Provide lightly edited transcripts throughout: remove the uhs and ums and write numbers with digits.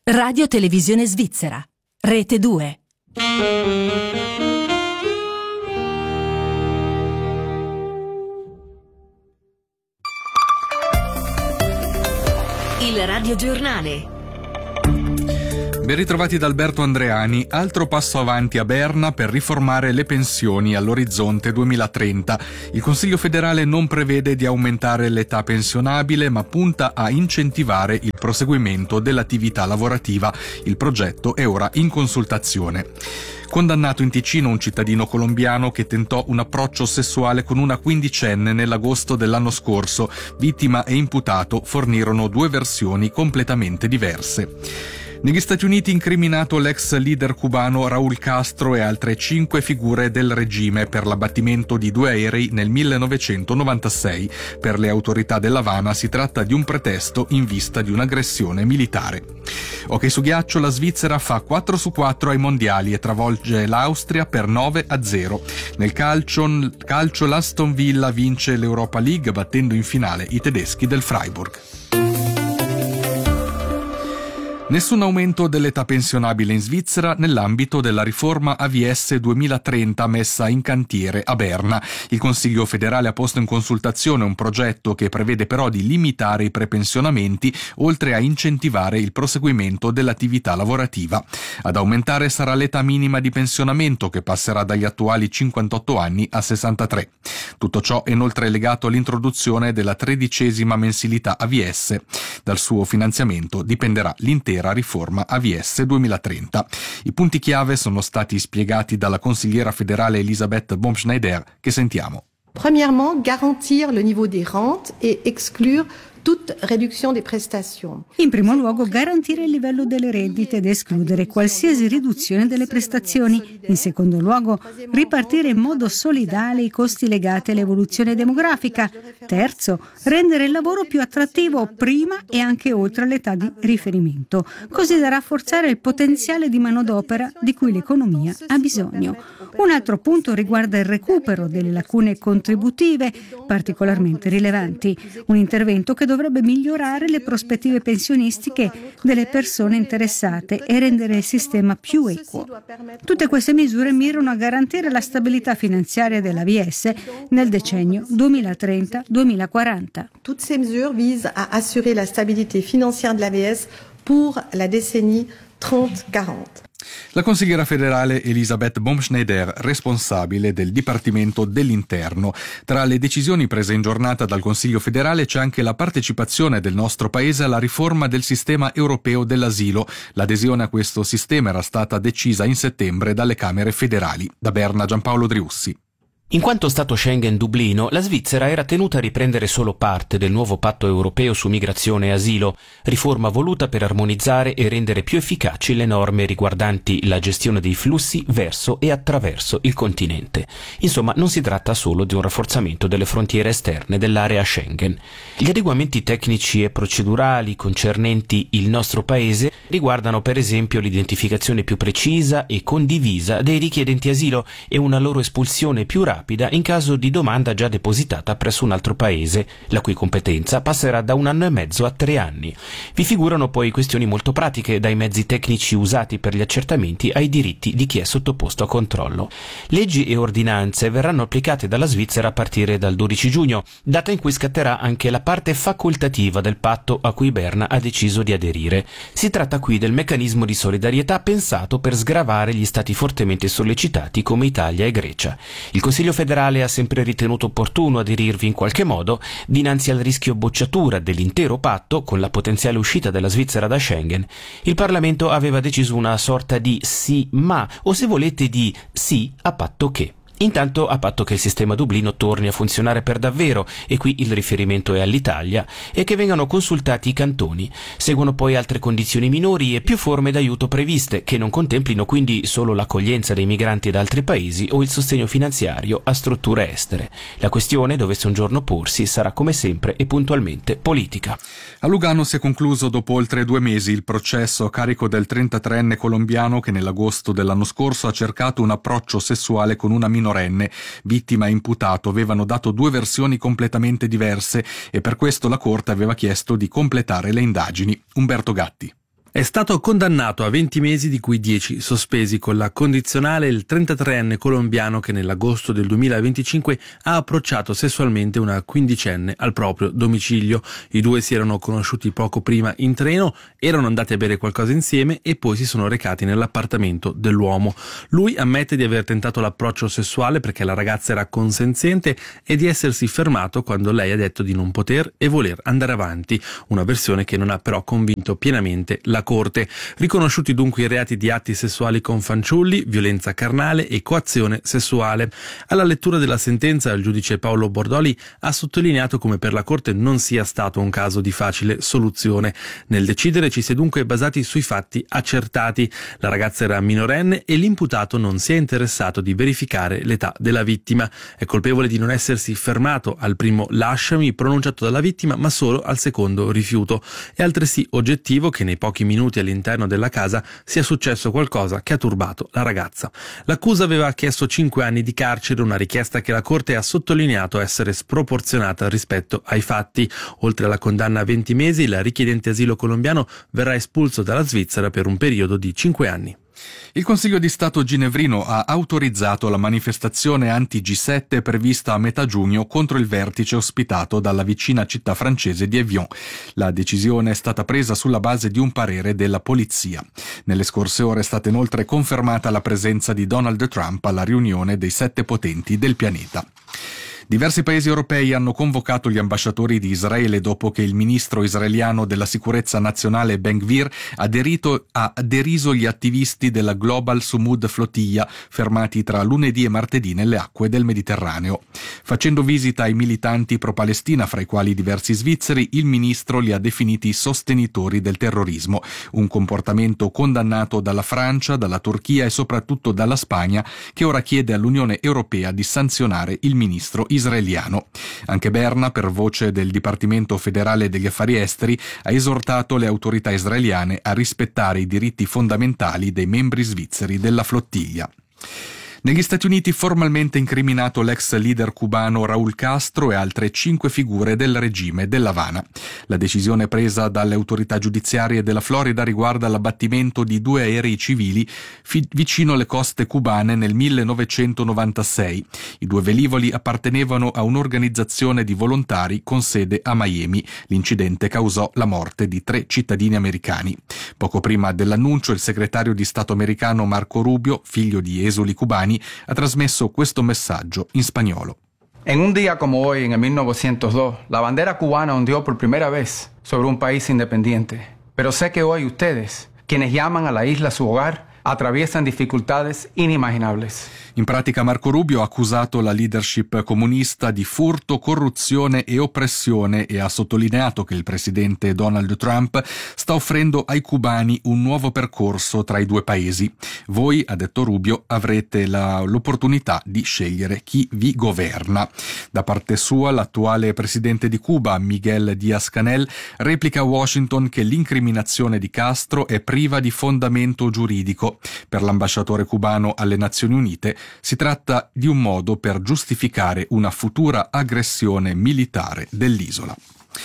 Radio Televisione Svizzera, Rete 2. Il radiogiornale. Ben ritrovati da Alberto Andreani. Altro passo avanti a Berna per riformare le pensioni all'orizzonte 2030. Il Consiglio federale non prevede di aumentare l'età pensionabile, ma punta a incentivare il proseguimento dell'attività lavorativa. Il progetto è ora in consultazione. Condannato in Ticino un cittadino colombiano che tentò un approccio sessuale con una quindicenne nell'agosto dell'anno scorso. Vittima e imputato fornirono due versioni completamente diverse. Negli Stati Uniti incriminato l'ex leader cubano Raúl Castro e altre 5 figure del regime per l'abbattimento di 2 aerei nel 1996. Per le autorità dell'Havana si tratta di un pretesto in vista di un'aggressione militare. Hockey su ghiaccio, la Svizzera fa 4-4 ai mondiali e travolge l'Austria per 9-0. Nel calcio l'Aston Villa vince l'Europa League battendo in finale i tedeschi del Freiburg. Nessun aumento dell'età pensionabile in Svizzera nell'ambito della riforma AVS 2030 messa in cantiere a Berna. Il Consiglio federale ha posto in consultazione un progetto che prevede però di limitare i prepensionamenti oltre a incentivare il proseguimento dell'attività lavorativa. Ad aumentare sarà l'età minima di pensionamento che passerà dagli attuali 58 anni a 63. Tutto ciò è inoltre legato all'introduzione della 13ª mensilità AVS. Dal suo finanziamento dipenderà l'intera riforma AVS 2030. I punti chiave sono stati spiegati dalla consigliera federale Elisabeth Baumschneider, che sentiamo. Premièrement, garantir le niveau des rentes et exclure toute réduction des prestations. In primo luogo, garantire il livello delle rendite ed escludere qualsiasi riduzione delle prestazioni. In secondo luogo, ripartire in modo solidale i costi legati all'evoluzione demografica. Terzo, rendere il lavoro più attrattivo prima e anche oltre l'età di riferimento, così da rafforzare il potenziale di manodopera di cui l'economia ha bisogno. Un altro punto riguarda il recupero delle lacune contributive, particolarmente rilevanti. Un intervento che dovrebbe migliorare le prospettive pensionistiche delle persone interessate e rendere il sistema più equo. Tutte queste misure mirano a garantire la stabilità finanziaria dell'AVS nel decennio 2030-2040. Toutes ces mesures visent à assurer la stabilité financière de l'AVS pour la décennie 30-40. La consigliera federale Elisabeth Baumschneider, responsabile del Dipartimento dell'Interno. Tra le decisioni prese in giornata dal Consiglio federale c'è anche la partecipazione del nostro paese alla riforma del sistema europeo dell'asilo. L'adesione a questo sistema era stata decisa in settembre dalle Camere federali. Da Berna, Giampaolo Driussi. In quanto Stato Schengen Dublino, la Svizzera era tenuta a riprendere solo parte del nuovo patto europeo su migrazione e asilo, riforma voluta per armonizzare e rendere più efficaci le norme riguardanti la gestione dei flussi verso e attraverso il continente. Insomma, non si tratta solo di un rafforzamento delle frontiere esterne dell'area Schengen. Gli adeguamenti tecnici e procedurali concernenti il nostro paese riguardano per esempio l'identificazione più precisa e condivisa dei richiedenti asilo e una loro espulsione più rapida in caso di domanda già depositata presso un altro paese, la cui competenza passerà da 1 anno e mezzo a 3 anni. Vi figurano poi questioni molto pratiche, dai mezzi tecnici usati per gli accertamenti ai diritti di chi è sottoposto a controllo. Leggi e ordinanze verranno applicate dalla Svizzera a partire dal 12 giugno, data in cui scatterà anche la parte facoltativa del patto a cui Berna ha deciso di aderire. Si tratta qui del meccanismo di solidarietà pensato per sgravare gli stati fortemente sollecitati come Italia e Grecia. Il Consiglio federale ha sempre ritenuto opportuno aderirvi in qualche modo dinanzi al rischio bocciatura dell'intero patto con la potenziale uscita della Svizzera da Schengen. Il Parlamento aveva deciso una sorta di sì ma, o se volete di sì a patto che. Intanto, a patto che il sistema Dublino torni a funzionare per davvero, e qui il riferimento è all'Italia, e che vengano consultati i cantoni. Seguono poi altre condizioni minori e più forme d'aiuto previste, che non contemplino quindi solo l'accoglienza dei migranti da altri paesi o il sostegno finanziario a strutture estere. La questione, dovesse un giorno porsi, sarà come sempre e puntualmente politica. A Lugano si è concluso dopo oltre 2 mesi il processo a carico del 33enne colombiano che nell'agosto dell'anno scorso ha cercato un approccio sessuale con una minorenne. Vittima e imputato avevano dato 2 versioni completamente diverse e per questo la Corte aveva chiesto di completare le indagini. Umberto Gatti. È stato condannato a 20 mesi, di cui 10 sospesi con la condizionale, il 33enne colombiano che nell'agosto del 2025 ha approcciato sessualmente una quindicenne al proprio domicilio. I due si erano conosciuti poco prima in treno, erano andati a bere qualcosa insieme e poi si sono recati nell'appartamento dell'uomo. Lui ammette di aver tentato l'approccio sessuale perché la ragazza era consenziente e di essersi fermato quando lei ha detto di non poter e voler andare avanti, una versione che non ha però convinto pienamente la Corte. Riconosciuti dunque i reati di atti sessuali con fanciulli, violenza carnale e coazione sessuale. Alla lettura della sentenza, il giudice Paolo Bordoli ha sottolineato come per la Corte non sia stato un caso di facile soluzione. Nel decidere ci si è dunque basati sui fatti accertati. La ragazza era minorenne e l'imputato non si è interessato di verificare l'età della vittima. È colpevole di non essersi fermato al primo lasciami pronunciato dalla vittima, ma solo al secondo rifiuto. È altresì oggettivo che nei pochi minuti all'interno della casa sia successo qualcosa che ha turbato la ragazza. L'accusa aveva chiesto 5 anni di carcere, una richiesta che la Corte ha sottolineato essere sproporzionata rispetto ai fatti. Oltre alla condanna a 20 mesi, il richiedente asilo colombiano verrà espulso dalla Svizzera per un periodo di 5 anni. Il Consiglio di Stato ginevrino ha autorizzato la manifestazione anti-G7 prevista a metà giugno contro il vertice ospitato dalla vicina città francese di Evian. La decisione è stata presa sulla base di un parere della polizia. Nelle scorse ore è stata inoltre confermata la presenza di Donald Trump alla riunione dei 7 potenti del pianeta. Diversi paesi europei hanno convocato gli ambasciatori di Israele dopo che il ministro israeliano della sicurezza nazionale Ben-Gvir ha deriso gli attivisti della Global Sumud Flotilla fermati tra lunedì e martedì nelle acque del Mediterraneo. Facendo visita ai militanti pro-Palestina, fra i quali diversi svizzeri, il ministro li ha definiti sostenitori del terrorismo, un comportamento condannato dalla Francia, dalla Turchia e soprattutto dalla Spagna, che ora chiede all'Unione Europea di sanzionare il ministro israeliano. Anche Berna, per voce del Dipartimento federale degli affari esteri, ha esortato le autorità israeliane a rispettare i diritti fondamentali dei membri svizzeri della flottiglia. Negli Stati Uniti formalmente incriminato l'ex leader cubano Raúl Castro e altre 5 figure del regime dell'Havana. La decisione presa dalle autorità giudiziarie della Florida riguarda l'abbattimento di 2 aerei civili vicino alle coste cubane nel 1996. I 2 velivoli appartenevano a un'organizzazione di volontari con sede a Miami. L'incidente causò la morte di 3 cittadini americani. Poco prima dell'annuncio, il segretario di Stato americano Marco Rubio, figlio di esuli cubani, ha trasmesso questo messaggio in spagnolo. En un día como hoy, en el 1902, la bandera cubana ondeó por primera vez sobre un país independiente. Pero sé que hoy ustedes, quienes llaman a la isla su hogar, atraviesan dificultades inimaginables. In pratica Marco Rubio ha accusato la leadership comunista di furto, corruzione e oppressione e ha sottolineato che il presidente Donald Trump sta offrendo ai cubani un nuovo percorso tra i 2 paesi. Voi, ha detto Rubio, avrete l'opportunità di scegliere chi vi governa. Da parte sua, l'attuale presidente di Cuba, Miguel Díaz-Canel, replica a Washington che l'incriminazione di Castro è priva di fondamento giuridico. Per l'ambasciatore cubano alle Nazioni Unite si tratta di un modo per giustificare una futura aggressione militare dell'isola.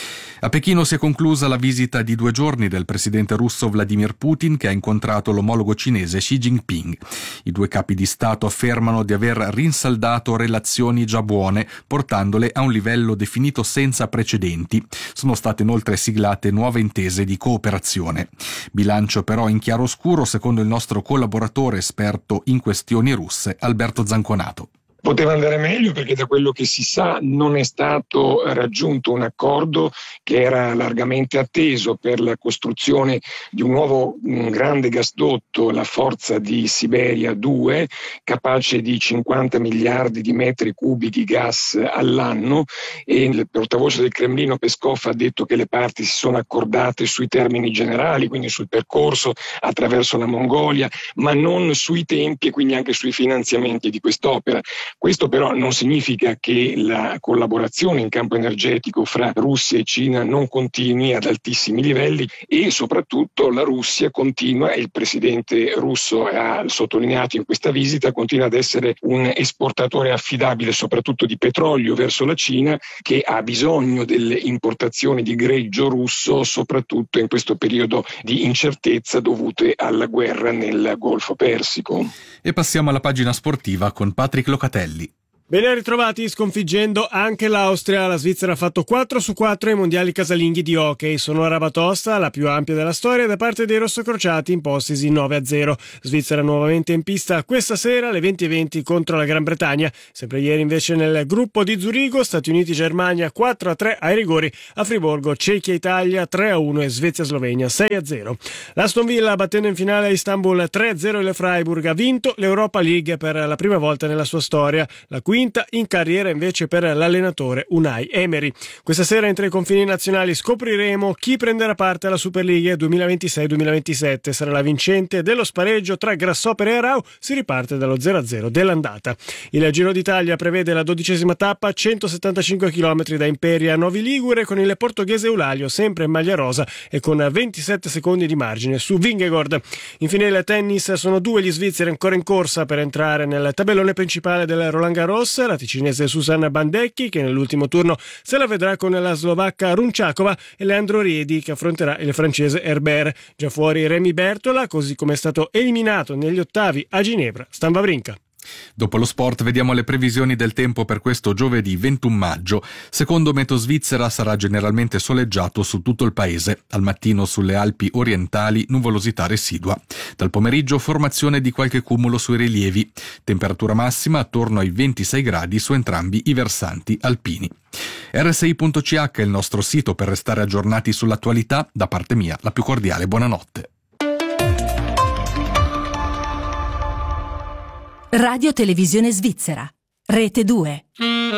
A Pechino si è conclusa la visita di 2 giorni del presidente russo Vladimir Putin, che ha incontrato l'omologo cinese Xi Jinping. I 2 capi di Stato affermano di aver rinsaldato relazioni già buone, portandole a un livello definito senza precedenti. Sono state inoltre siglate nuove intese di cooperazione. Bilancio però in chiaroscuro, secondo il nostro collaboratore esperto in questioni russe, Alberto Zanconato. Poteva andare meglio perché da quello che si sa non è stato raggiunto un accordo che era largamente atteso per la costruzione di un nuovo grande gasdotto, la Forza di Siberia 2, capace di 50 miliardi di metri cubi di gas all'anno, e il portavoce del Cremlino Peskov ha detto che le parti si sono accordate sui termini generali, quindi sul percorso attraverso la Mongolia, ma non sui tempi e quindi anche sui finanziamenti di quest'opera. Questo però non significa che la collaborazione in campo energetico fra Russia e Cina non continui ad altissimi livelli, e soprattutto la Russia continua, e il presidente russo ha sottolineato in questa visita, continua ad essere un esportatore affidabile soprattutto di petrolio verso la Cina, che ha bisogno delle importazioni di greggio russo soprattutto in questo periodo di incertezza dovute alla guerra nel Golfo Persico. E passiamo alla pagina sportiva con Patrick Locatelli. Ben ritrovati. Sconfiggendo anche l'Austria, la Svizzera ha fatto 4-4 ai mondiali casalinghi di hockey. Sonora batosta, la più ampia della storia, da parte dei rossocrociati, impostisi 9-0. Svizzera nuovamente in pista questa sera alle 20:20 contro la Gran Bretagna. Sempre ieri invece nel gruppo di Zurigo, Stati Uniti-Germania 4-3 ai rigori, a Friburgo Cechia-Italia 3-1 e Svezia-Slovenia 6-0. L'Aston Villa, battendo in finale a Istanbul 3-0 il Freiburg, ha vinto l'Europa League per la prima volta nella sua storia, la quinta in carriera invece per l'allenatore Unai Emery. Questa sera entro i confini nazionali scopriremo chi prenderà parte alla Superliga 2026-2027. Sarà la vincente dello spareggio tra Grasshopper e Arau. Si riparte dallo 0-0 dell'andata. Il Giro d'Italia prevede la 12ª tappa, 175 km da Imperia a Novi Ligure, con il portoghese Eulalio sempre in maglia rosa e con 27 secondi di margine su Vingegaard. Infine il tennis, sono due gli svizzeri ancora in corsa per entrare nel tabellone principale del Roland Garros. La ticinese Susanna Bandecchi, che nell'ultimo turno se la vedrà con la slovacca Runčáková, e Leandro Riedi, che affronterà il francese Herbert. Già fuori Remy Bertola, così come è stato eliminato negli ottavi a Ginevra Stan Wawrinka. Dopo lo sport vediamo le previsioni del tempo per questo giovedì 21 maggio. Secondo Meteo Svizzera sarà generalmente soleggiato su tutto il paese. Al mattino sulle Alpi orientali nuvolosità residua. Dal pomeriggio formazione di qualche cumulo sui rilievi. Temperatura massima attorno ai 26 gradi su entrambi i versanti alpini. RSI.ch è il nostro sito per restare aggiornati sull'attualità. Da parte mia la più cordiale buonanotte. Radio Televisione Svizzera, Rete 2.